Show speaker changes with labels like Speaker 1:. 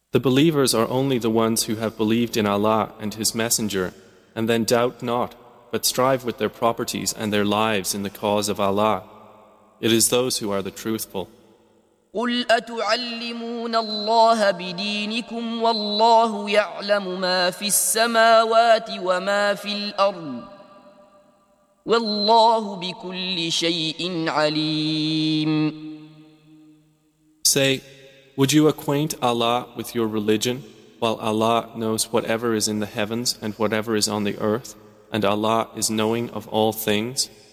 Speaker 1: The believers are only the ones who have believed in Allah and His Messenger, and then doubt not, but strive with their properties and their lives in the cause of Allah. It is those who are the truthful.
Speaker 2: قل أتعلمون الله بدينكم والله يعلم ما في السماوات وما في الأرض والله بكل شيء عليم.
Speaker 1: Say, would you acquaint Allah with your religion, while Allah knows whatever is in the heavens and whatever is on the earth, and Allah is knowing of all things?